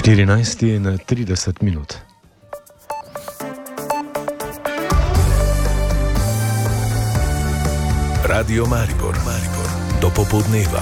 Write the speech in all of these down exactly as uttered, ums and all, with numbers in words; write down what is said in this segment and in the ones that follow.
štirinajst in trideset minut. Radio Maribor, Maribor, do popoldneva.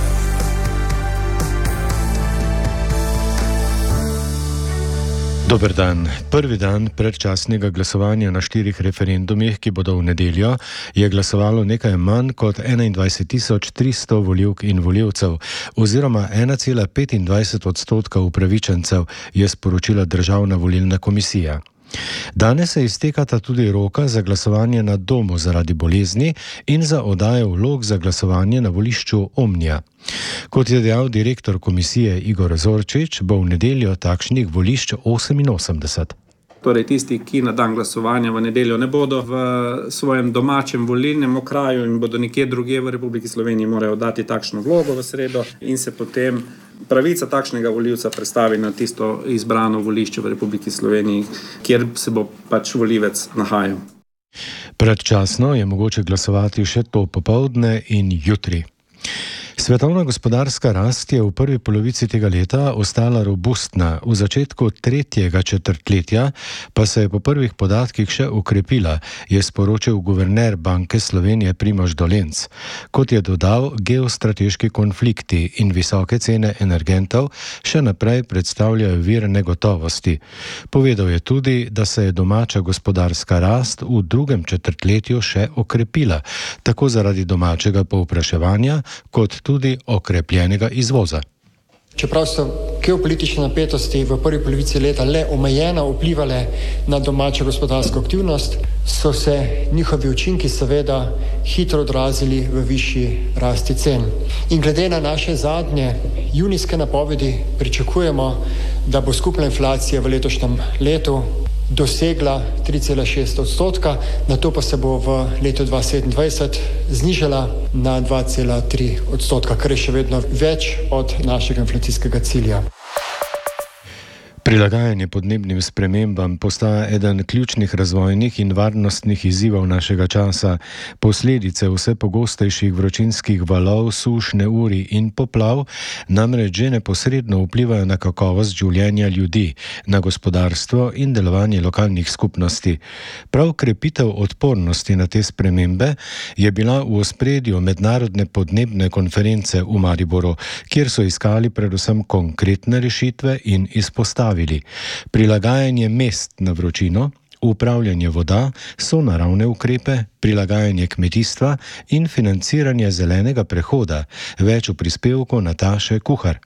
Dober dan. Prvi dan predčasnega glasovanja na štirih referendumih, ki bodo v nedeljo, je glasovalo nekaj manj kot enaindvajset tisoč tristo volivk in volivcev, oziroma ena cela petindvajset odstotka upravičencev, je sporočila Državna volilna komisija. Danes se iztekata tudi roka za glasovanje na domu zaradi bolezni in za oddajo vlog za glasovanje na volišču Omnija. Kot je dejal direktor komisije Igor Zorčič, bo v nedeljo takšnih volišč oseminosemdeset. Torej tisti, ki na dan glasovanja v nedeljo ne bodo v svojem domačem volilnem okraju in bodo nekje drugje v Republiki Sloveniji, morajo dati takšno vlogo v sredo in se potem pravica takšnega volivca predstavi na tisto izbrano volišče v Republiki Sloveniji, kjer se bo pač volivec nahajal. Predčasno je mogoče glasovati še to popoldne in jutri. Svetovna gospodarska rast je v prvi polovici tega leta ostala robustna, v začetku tretjega četrtletja pa se je po prvih podatkih še okrepila, je sporočil guverner Banke Slovenije Primož Dolenc. Kot je dodal, geostrateški konflikti in visoke cene energentov še naprej predstavljajo vir negotovosti. Povedal je tudi, da se je domača gospodarska rast v drugem četrtletju še okrepila, tako zaradi domačega povpraševanja, kot tudi tudi okrepljenega izvoza. Čeprav so geopolitične napetosti v prvi polovici leta le omejeno vplivale na domačo gospodarsko aktivnost, so se njihovi učinki seveda hitro odrazili v višji rasti cen. In glede na naše zadnje junijske napovedi pričakujemo, da bo skupna inflacija v letošnjem letu dosegla tri cela šest odstotka, nato pa se bo v letu dva tisoč sedemindvajset znižala na dva cela tri odstotka, kar je še vedno več od našega inflacijskega cilja. Prilagajanje podnebnim spremembam postaja eden ključnih razvojnih in varnostnih izzivov našega časa. Posledice vse pogostejših vročinskih valov, suš, neurij in poplav namreč že neposredno vplivajo na kakovost življenja ljudi, na gospodarstvo in delovanje lokalnih skupnosti. Prav krepitev odpornosti na te spremembe je bila v ospredju mednarodne podnebne konference v Mariboru, kjer so iskali predvsem konkretne rešitve in izpostavili prilagajanje mest na vročino, upravljanje voda, sonaravne ukrepe, prilagajanje kmetijstva in financiranje zelenega prehoda. Več v prispevku Nataše Kuhar.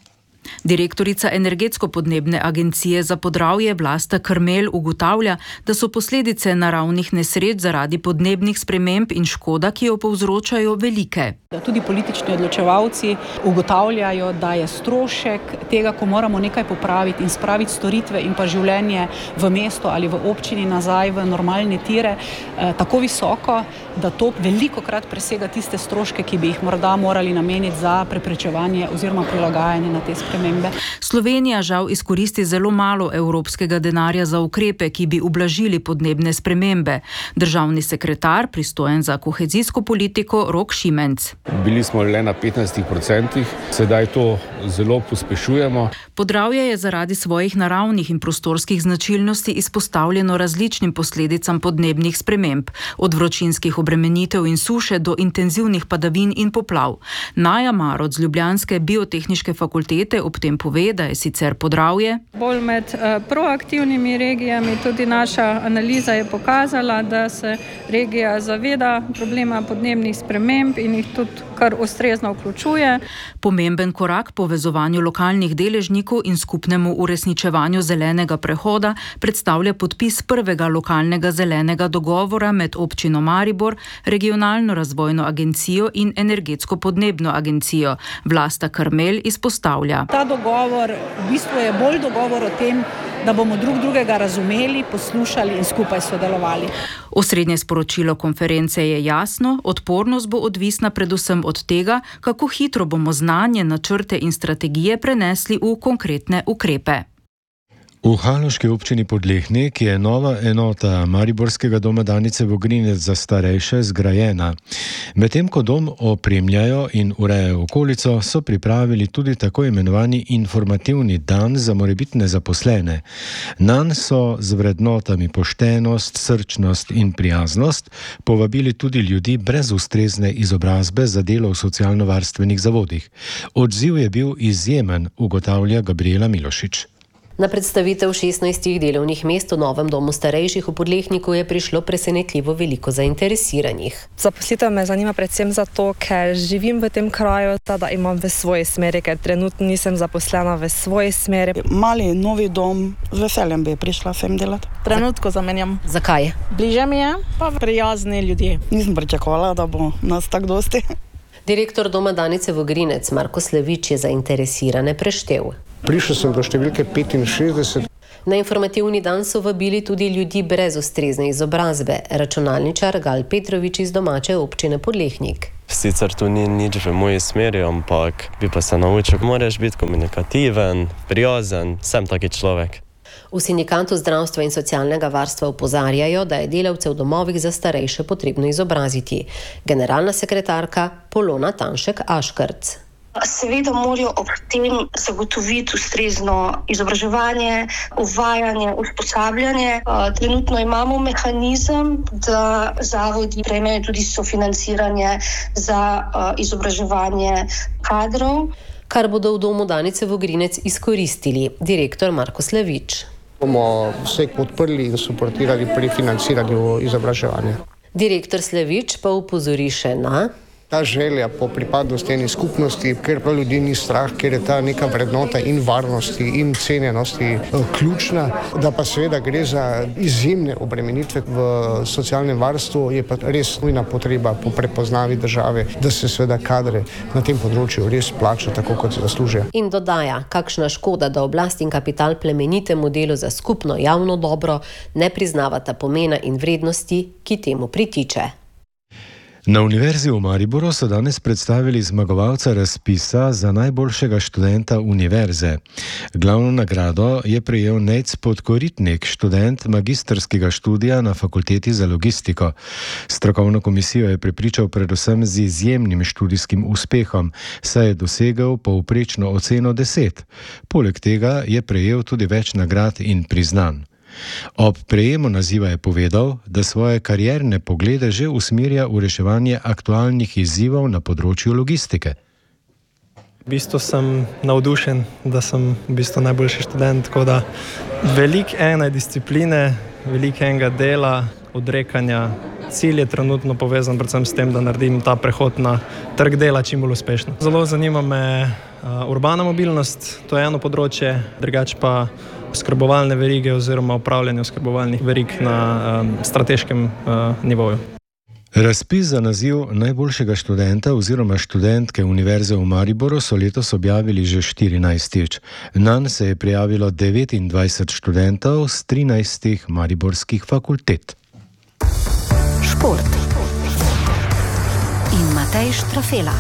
Direktorica Energetsko-podnebne agencije za Podravje Vlasta Krmelj ugotavlja, da so posledice naravnih nesreč zaradi podnebnih sprememb in škoda, ki jo povzročajo, velike. Tudi politični odločevalci ugotavljajo, da je strošek tega, ko moramo nekaj popraviti in spraviti storitve in pa življenje v mesto ali v občini nazaj v normalne tire, eh, tako visoko, da to velikokrat presega tiste stroške, ki bi jih morda morali nameniti za preprečevanje oziroma prilagajanje na te spremembe. Slovenija žal izkoristi zelo malo evropskega denarja za ukrepe, ki bi ublažili podnebne spremembe. Državni sekretar, pristojen za kohezijsko politiko, Rok Šimenc. Bili smo le na petnajst procentih, sedaj to zelo pospešujemo. Podravje je zaradi svojih naravnih in prostorskih značilnosti izpostavljeno različnim posledicam podnebnih sprememb, od vročinskih obremenitev in suše do intenzivnih padavin in poplav. Naja Marot z ljubljanske biotehniške fakultete ob tem pove, da je sicer Podravje bolj med uh, proaktivnimi regijami. Tudi naša analiza je pokazala, da se regija zaveda problema podnebnih sprememb in jih tudi kar ustrezno vključuje. Pomemben korak povezovanju lokalnih deležnikov in skupnemu uresničevanju zelenega prehoda predstavlja podpis prvega lokalnega zelenega dogovora med občino Maribor, regionalno razvojno agencijo in energetsko-podnebno agencijo. Vlasta Krmelj izpostavlja. Ta dogovor v bistvu je bolj dogovor o tem, da bomo drug drugega razumeli, poslušali in skupaj sodelovali. Osrednje sporočilo konference je jasno, odpornost bo odvisna predvsem od tega, kako hitro bomo znanje, načrte in strategije prenesli v konkretne ukrepe. V haloški občini Podlehnik je nova enota Mariborskega doma Danice Vogrinec za starejše zgrajena. Medtem ko dom opremljajo in urejajo okolico, so pripravili tudi tako imenovani informativni dan za morebitne zaposlene. Nanj so z vrednotami poštenost, srčnost in prijaznost povabili tudi ljudi brez ustrezne izobrazbe za delo v socialno-varstvenih zavodih. Odziv je bil izjemen, ugotavlja Gabriela Milošič. Na predstavitev šestnajstih delovnih mest v novem domu starejših v Podlehniku je prišlo presenetljivo veliko zainteresiranih. Zaposlitev me zanima predvsem zato, ker živim v tem kraju, da imam v svoji smeri, ker trenutno nisem zaposlena v svoji smeri. Mali, novi dom, z veseljem bi prišla sem delati. Trenutko zamenjam. Zakaj? Bliže mi je, pa prijazni ljudje. Nisem pričakovala, da bo nas tako dosti. Direktor doma Danice Vogrinec Marko Slavič je zainteresirane preštel. Prišel sem do številke petinšestdeset. Na informativni dan so vabili tudi ljudi brez ustrezne izobrazbe. Računalničar Gal Petrovič iz domače občine Podlehnik. Sicer tu ni nič v moji smeri, ampak bi pa se naučil, moraš biti komunikativen, prijazen, sem taki človek. V Sindikatu zdravstva in socialnega varstva opozarjajo, da je delavce v domovih za starejše potrebno izobraziti. Generalna sekretarka Polona Tanšek-Aškrc. Seveda morajo ob tem zagotoviti ustrezno izobraževanje, uvajanje, usposabljanje. Trenutno imamo mehanizem, da zavodi prejmejo tudi sofinanciranje za izobraževanje kadrov, kar bodo v domu Danice Vogrinec izkoristili, direktor Marko Slavič. Bomo vse podprli in suportirali pri financiranju izobraževanja. Direktor Slavič pa upozori še na ta želja po pripadnosti eni skupnosti, ker pa ljudi ni strah, ker je ta neka vrednota in varnosti in cenjenosti ključna, da pa seveda gre za izjemne obremenitve v socialnem varstvu, je pa res nujna potreba po prepoznavi države, da se seveda kadre na tem področju res plača tako, kot se zaslužijo. In dodaja, kakšna škoda, da oblast in kapital plemenitemu delu za skupno javno dobro ne priznavata pomena in vrednosti, ki temu pritiče. Na Univerzi v Mariboru so danes predstavili zmagovalca razpisa za najboljšega študenta univerze. Glavno nagrado je prejel Nejc Podkoritnik, študent magistrskega študija na Fakulteti za logistiko. Strokovno komisijo je prepričal predvsem z izjemnim študijskim uspehom, saj je dosegel povprečno oceno deset. Poleg tega je prejel tudi več nagrad in priznanj. Ob prejemu naziva je povedal, da svoje karierne poglede že usmerja v reševanje aktualnih izzivov na področju logistike. V bistvu sem navdušen, da sem v bistvu najboljši študent, tako da veliko ene discipline, veliko enega dela, odrekanja. Cilj je trenutno povezan predvsem s tem, da naredim ta prehod na trg dela čim bolj uspešno. Zelo zanima me uh, urbana mobilnost, to je eno področje, drugače pa oskrbovalne verige oziroma upravljanje oskrbovalnih verig na um, strateškem uh, nivoju. Razpis za naziv najboljšega študenta oziroma študentke Univerze v Mariboru so letos objavili že štirinajstič. Nanj se je prijavilo devetindvajset študentov z trinajstih mariborskih fakultet. Šport in Matej Štrafela.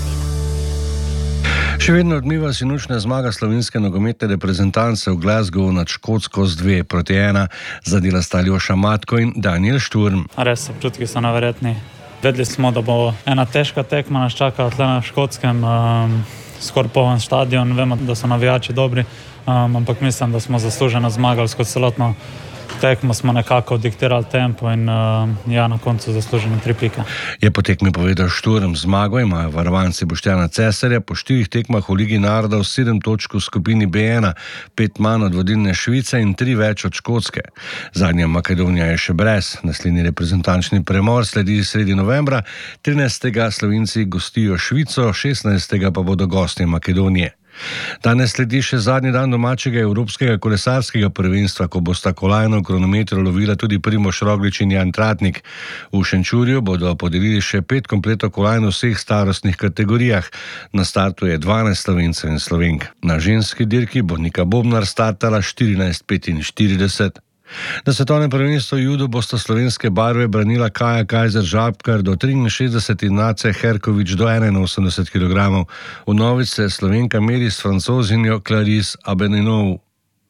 Še vedno odmiva sinočna zmaga slovenske nogometne reprezentance v Glasgowu nad Škotsko z dve proti ena. Zadela sta Aljoša Matko in Daniel Šturm. Res, občutki so neverjetni. Vedeli smo, da bo ena težka tekma nas čaka tle na Škotskem, um, skoraj poln stadion, vemo, da so navijači dobri, um, ampak mislim, da smo zasluženo zmagali skozi celotno tekmo, smo nekako diktirali tempo in uh, ja, na koncu zasluženi tri pike. Je po tekmi povedal Šturm, zmago imajo varovanci Boštjana Cesarja, po štirih tekmah v Ligi narodov sedem točk v skupini B ena, pet manj od vodilne Švice in tri več od Škotske. Zadnja Makedonija je še brez. Naslednji reprezentančni premor sledi sredi novembra, trinajstega Slovenci gostijo Švico, šestnajstega pa bodo gostje Makedonije. Danes sledi še zadnji dan domačega evropskega kolesarskega prvenstva, ko bosta kolajno v kronometru lovila tudi Primož Roglič in Jan Tratnik. V Šenčurju bodo podelili še pet kompletov kolajn v vseh starostnih kategorijah. Na startu je dvanajst Slovencev in Slovenk. Na ženski dirki bo Nika Bobnar startala štirinajst petinštirideset. Na svetovnem prvenstvu judo bosta slovenske barve branila Kaja Kajzer Žabkar do triinšestdeset in Nace Herkovič do enainosemdeset kilogramov. Vnovič se Slovenka meri s Francozinjo Clarisse Abeninov.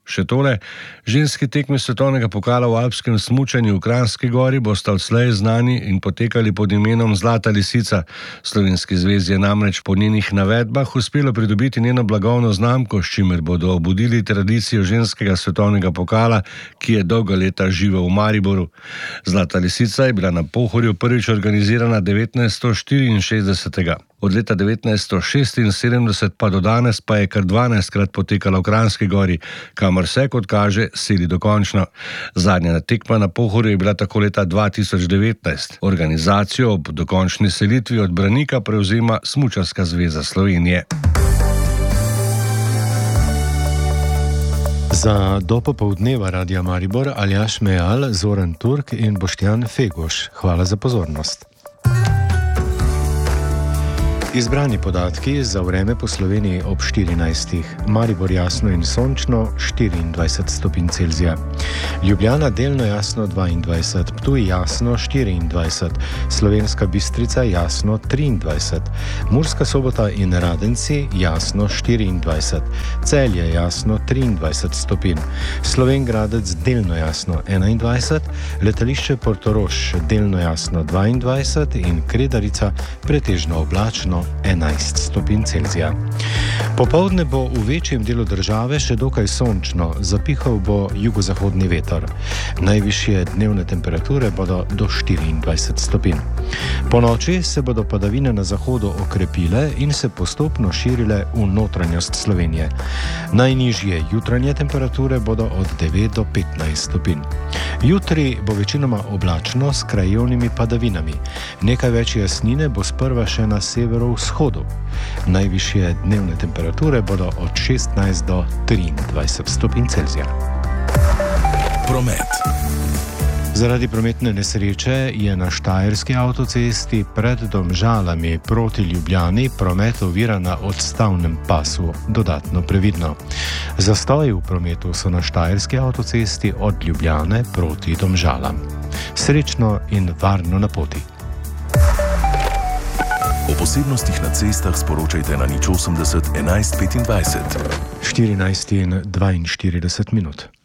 Še tole, ženski tekmi svetovnega pokala v alpskem smučanju v Kranjski Gori bosta odslej znani in potekali pod imenom Zlata lisica. Slovenski zvezi je namreč po njenih navedbah uspelo pridobiti njeno blagovno znamko, s čimer bodo obudili tradicijo ženskega svetovnega pokala, ki je dolga leta živel v Mariboru. Zlata lisica je bila na Pohorju prvič organizirana devetnajststo štiriinšestdesetega. Od leta devetnajststo šestinsedemdeset pa do danes pa je kar dvanajstkrat potekala v Kranjski Gori, kamor se, kot kaže, seli dokončno. Zadnja tekma na Pohorju je bila tako leta dva tisoč devetnajst. Organizacijo ob dokončni selitvi od Branika prevzema Smučarska zveza Slovenije. Za dopopoldneva Radia Maribor Aljaž Mejal, Zoran Turk in Boštjan Fegoš. Hvala za pozornost. Izbrani podatki za vreme po Sloveniji ob štirinajstih. Maribor jasno in sončno štiriindvajset stopinj Celzija. Ljubljana delno jasno dvaindvajset, Ptuj jasno štiriindvajset, Slovenska Bistrica jasno triindvajset, Murska Sobota in Radenci jasno štiriindvajset, Celje jasno triindvajset stopinj, Slovenj Gradec delno jasno enaindvajset, Letališče Portorož delno jasno dvaindvajset in Kredarica pretežno oblačno enajst stopinj Celzija. Popoldne bo v večjem delu države še dokaj sončno, zapihal bo jugozahodni veter. Najvišje dnevne temperature bodo do štiriindvajset stopinj. Po noči se bodo padavine na zahodu okrepile in se postopno širile v notranjost Slovenije. Najnižje jutranje temperature bodo od devet do petnajst stopinj. Jutri bo večinoma oblačno s krajevnimi padavinami. Nekaj več jasnine bo sprva še na severovzhodu. Najvišje dnevne temperature bodo od šestnajst do triindvajset stopinj Celzija. Promet. Zaradi prometne nesreče je na Štajerski avtocesti pred Domžalami proti Ljubljani promet oviran na odstavnem pasu. Dodatno previdno. Zastoji v prometu so na Štajerski avtocesti od Ljubljane proti Domžalam. Srečno in varno na poti. O posebnostih na cestah sporočajte na nič osemdeset enajst petindvajset. štirinajst in dvainštirideset minut.